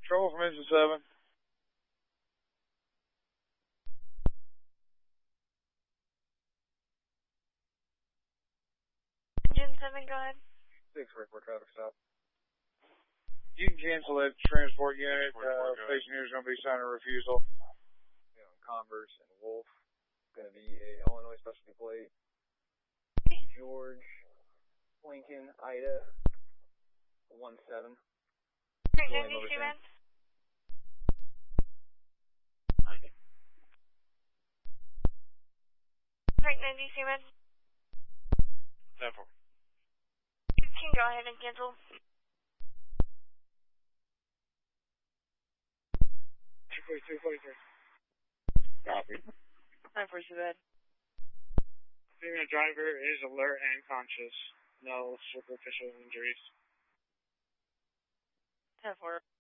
Trouble from engine 7. Engine 7, go ahead. 6 report traffic stop. You can cancel that transport unit. Station here is going to be signing a refusal. Converse and Wolf. Going to be a Illinois specialty plate. George, Lincoln, Ida, 17. Frank 92, man. Frank 92, man. 10-4. You can go ahead and cancel. 243. Copy. 9-4, too bad. Female driver is alert and conscious. No superficial injuries. 10-4.